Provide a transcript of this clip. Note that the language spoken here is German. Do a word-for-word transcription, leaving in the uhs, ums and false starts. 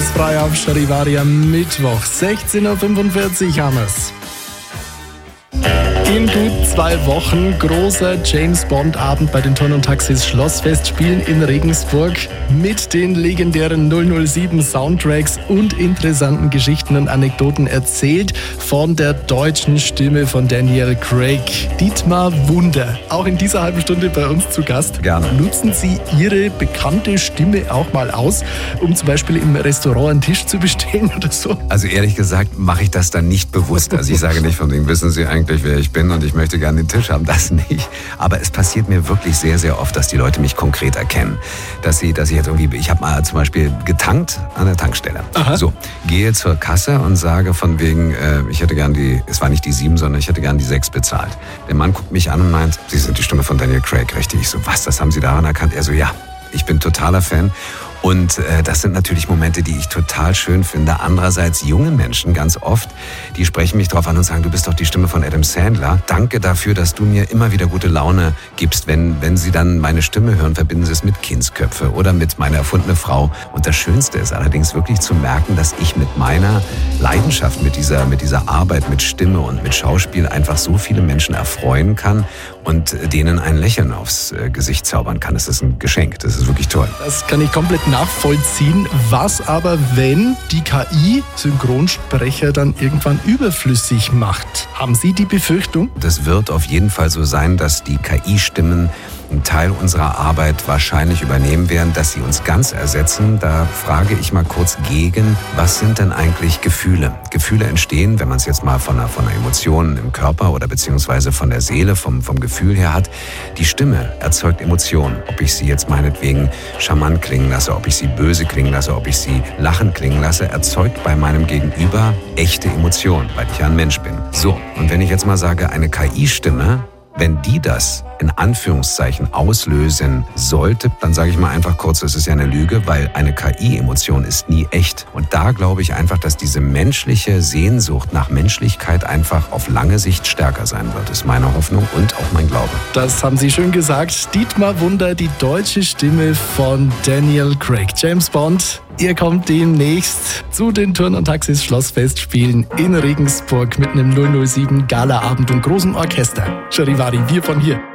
frei auf Charivari am Mittwoch. sechzehn Uhr fünfundvierzig haben wir's. In gut zwei Wochen großer James-Bond-Abend bei den Turn- und Taxis Schlossfestspielen in Regensburg mit den legendären null null sieben Soundtracks und interessanten Geschichten und Anekdoten erzählt von der deutschen Stimme von Daniel Craig. Dietmar Wunder, auch in dieser halben Stunde bei uns zu Gast. Gerne. Nutzen Sie Ihre bekannte Stimme auch mal aus, um zum Beispiel im Restaurant einen Tisch zu bestellen oder so? Also ehrlich gesagt mache ich das dann nicht bewusst. Also ich sage nicht von wegen, wissen Sie eigentlich, wer ich bin und ich möchte gerne den Tisch haben, das nicht. Aber es passiert mir wirklich sehr, sehr oft, dass die Leute mich konkret erkennen. Dass sie, dass ich jetzt irgendwie, ich habe mal zum Beispiel getankt an der Tankstelle. Aha. So, gehe zur Kasse und sage von wegen, äh, ich hätte gern die, es war nicht die sieben, sondern ich hätte gern die sechs bezahlt. Der Mann guckt mich an und meint, Sie sind die Stimme von Daniel Craig, richtig? Ich so, was, das haben Sie daran erkannt? Er so, ja, ich bin totaler Fan. Und äh, das sind natürlich Momente, die ich total schön finde. Andererseits junge Menschen ganz oft, die sprechen mich drauf an und sagen, du bist doch die Stimme von Adam Sandler. Danke dafür, dass du mir immer wieder gute Laune gibst. Wenn, wenn sie dann meine Stimme hören, verbinden sie es mit Kindsköpfe oder mit meiner erfundene Frau. Und das Schönste ist allerdings wirklich zu merken, dass ich mit meiner Leidenschaft, mit dieser, mit dieser Arbeit, mit Stimme und mit Schauspiel einfach so viele Menschen erfreuen kann und denen ein Lächeln aufs äh, Gesicht zaubern kann. Das ist ein Geschenk. Das ist wirklich toll. Das kann ich komplett nachvollziehen. Was aber, wenn die K I-Synchronsprecher dann irgendwann überflüssig macht? Haben Sie die Befürchtung? Das wird auf jeden Fall so sein, dass die K I-Stimmen einen Teil unserer Arbeit wahrscheinlich übernehmen werden, dass sie uns ganz ersetzen. Da frage ich mal kurz gegen, was sind denn eigentlich Gefühle? Gefühle entstehen, wenn man es jetzt mal von einer, von einer Emotion im Körper oder beziehungsweise von der Seele, vom, vom Gefühl her hat. Die Stimme erzeugt Emotionen. Ob ich sie jetzt meinetwegen charmant klingen lasse, ob ich sie böse klingen lasse, ob ich sie lachend klingen lasse, erzeugt bei meinem Gegenüber echte Emotionen, weil ich ja ein Mensch bin. So, und wenn ich jetzt mal sage, eine K I-Stimme, wenn die das in Anführungszeichen auslösen sollte, dann sage ich mal einfach kurz, das ist ja eine Lüge, weil eine K I-Emotion ist nie echt. Und da glaube ich einfach, dass diese menschliche Sehnsucht nach Menschlichkeit einfach auf lange Sicht stärker sein wird. Das ist meine Hoffnung und auch mein Glaube. Das haben Sie schön gesagt. Dietmar Wunder, die deutsche Stimme von Daniel Craig. James Bond, ihr kommt demnächst zu den Turn- und Taxis Schlossfestspielen in Regensburg mit einem null null sieben Galaabend und großem Orchester. Charivari, wir von hier.